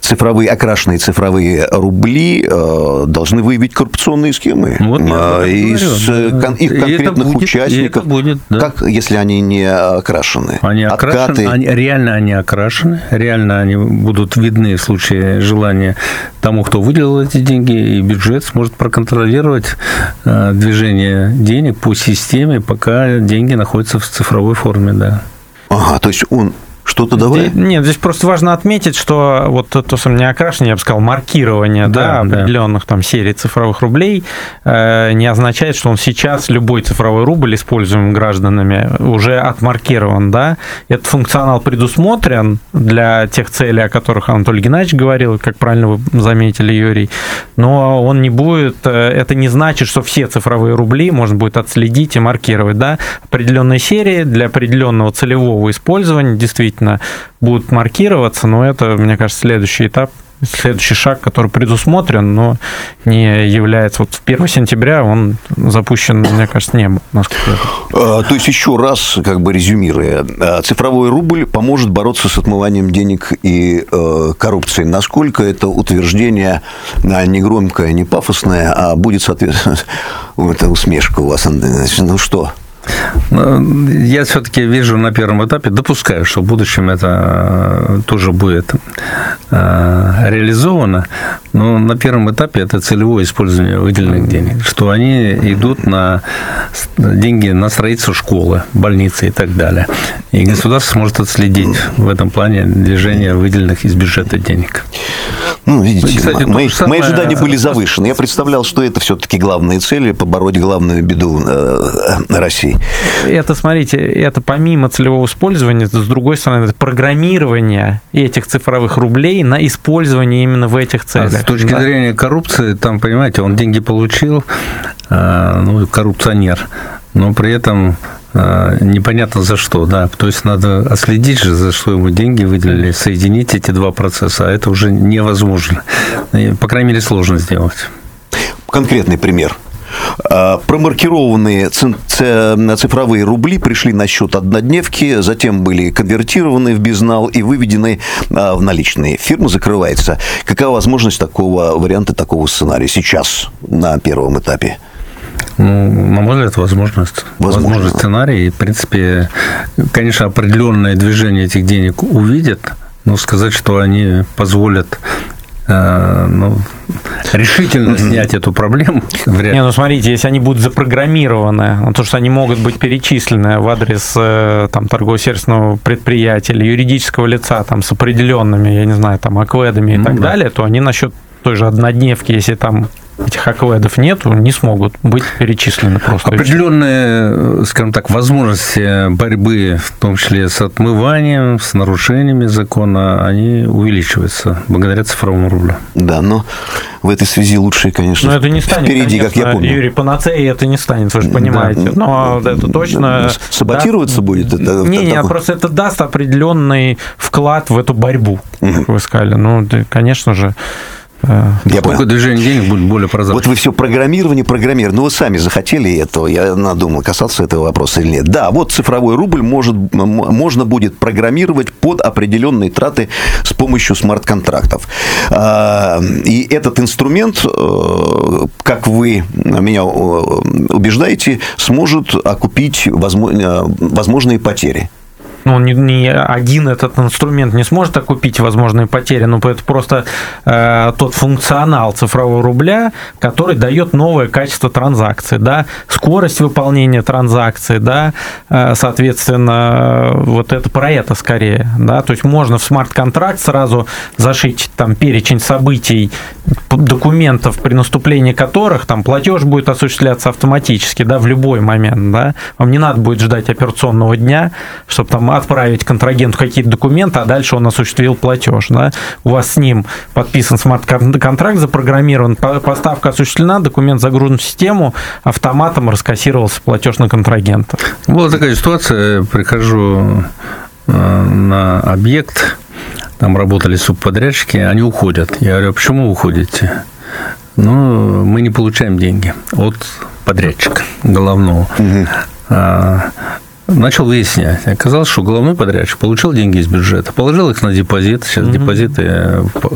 окрашенные цифровые рубли должны выявить коррупционные схемы из их конкретных участников. Как, если они не окрашены? Реально они окрашены, реально они будут видны в случае желания тому, кто выделил эти деньги, и бюджет сможет проконтролировать движение денег по системе, пока деньги находятся в цифровой форме, да. Ага, то есть он что-то давай? Нет, здесь просто важно отметить, что вот то самое не окрашивание, я бы сказал, маркирование определенных там серий цифровых рублей не означает, что он сейчас, любой цифровой рубль, используемый гражданами, уже отмаркирован, да. Этот функционал предусмотрен для тех целей, о которых Анатолий Геннадьевич говорил, как правильно вы заметили, Юрий, но он не будет, это не значит, что все цифровые рубли можно будет отследить и маркировать, да. Определенные серии для определенного целевого использования действительно будут маркироваться, но это, мне кажется, следующий этап, следующий шаг, который предусмотрен, но не является... Вот 1 сентября он запущен, мне кажется, не был. То есть, еще раз, как бы резюмируя, цифровой рубль поможет бороться с отмыванием денег и коррупцией. Насколько это утверждение не громкое, не пафосное, а будет, соответственно, это усмешка у вас, Андрей Иванович, ну что? Я все-таки вижу на первом этапе, допускаю, что в будущем это тоже будет реализовано, но на первом этапе это целевое использование выделенных денег, что они идут на деньги на строительство школы, больницы и так далее. И государство сможет отследить в этом плане движение выделенных из бюджета денег. Ну, видите, кстати, мои ожидания были завышены. Я представлял, что это все-таки главные цели, побороть главную беду России. Это, смотрите, это помимо целевого использования, с другой стороны, это программирование этих цифровых рублей на использование именно в этих целях. С точки зрения коррупции, там, понимаете, он деньги получил, коррупционер, но при этом непонятно за что, да, то есть надо отследить же, за что ему деньги выделили, соединить эти два процесса, а это уже невозможно, по крайней мере, сложно сделать. Конкретный пример. Промаркированные цифровые рубли пришли на счет однодневки, затем были конвертированы в безнал и выведены в наличные. Фирма закрывается. Какова возможность такого варианта, такого сценария сейчас на первом этапе? Ну, на мой взгляд, возможный сценарий. И, в принципе, конечно, определенное движение этих денег увидят, но сказать, что они позволят решительно снять эту проблему. Не, ну смотрите, если они будут запрограммированы, то, что они могут быть перечислены в адрес там, торгово-сервисного предприятия или юридического лица там, с определенными, я не знаю, там, акведами и так далее, то они насчет той же однодневки, если там этих акведов нету, не смогут быть перечислены просто. Определенные, скажем так, возможности борьбы, в том числе с отмыванием, с нарушениями закона, они увеличиваются благодаря цифровому рублю. Да, но в этой связи лучше, конечно, это не станет, впереди, конечно, как я помню. Юрий, панацеей это не станет, вы же понимаете. Да. Но это точно... Саботироваться будет? Это, нет, просто это даст определенный вклад в эту борьбу, как вы сказали. Ну, конечно же, Такое движение денег будет более прозрачным. Вот вы все программирование. Ну, вы сами захотели этого. Я надумал, касаться этого вопроса или нет. Да, вот цифровой рубль можно будет программировать под определенные траты с помощью смарт-контрактов. И этот инструмент, как вы меня убеждаете, сможет окупить возможные потери. Ну, ни один этот инструмент не сможет окупить возможные потери, но это просто тот функционал цифрового рубля, который дает новое качество транзакции, да, скорость выполнения транзакции, да, соответственно, вот это про это скорее, да, то есть можно в смарт-контракт сразу зашить там перечень событий, документов, при наступлении которых там платеж будет осуществляться автоматически, да, в любой момент, да, вам не надо будет ждать операционного дня, чтобы там отправить контрагенту какие-то документы, а дальше он осуществил платеж. Да? У вас с ним подписан смарт-контракт, запрограммирован, поставка осуществлена, документ загружен в систему, автоматом раскассировался платеж на контрагента. Была такая ситуация, прихожу на объект, там работали субподрядчики, они уходят. Я говорю, а почему вы уходите? Ну, мы не получаем деньги от подрядчика головного. Начал выяснять. Оказалось, что головной подрядчик получил деньги из бюджета, положил их на депозит. Сейчас депозиты